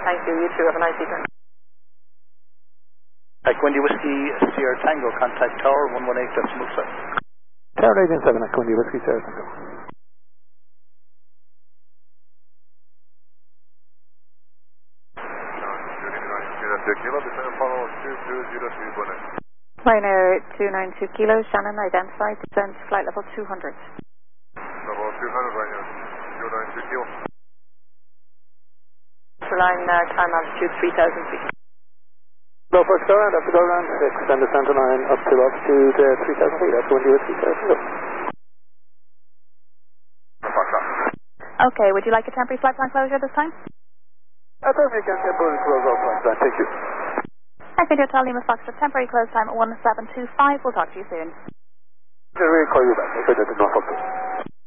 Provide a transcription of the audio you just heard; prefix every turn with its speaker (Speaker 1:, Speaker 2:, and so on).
Speaker 1: Thank you. You too. Have a nice evening.
Speaker 2: Windy Whiskey, Sierra Tango, contact Tower 118, that's Musa.
Speaker 3: Tower Agent 7, Windy Whiskey, Sierra Tango.
Speaker 1: Ryanair 292 kilos, Shannon identified, descent flight level 200.
Speaker 4: Level 200, Ryanair 292 kilos.
Speaker 1: Line climb altitude 3,000 feet.
Speaker 3: Go first go round, up to go round 6, send the center line up to altitude 3,000 feet, that's Windy Whiskey, Sierra Tango.
Speaker 1: Okay, would you like a temporary flight plan closure this time?
Speaker 3: Perfect, temporary close all flights, thank you.
Speaker 1: Echo Hotel Lima Foxtrot, temporary close time 1725. We'll talk to you soon.
Speaker 3: We'll call you back, if I did not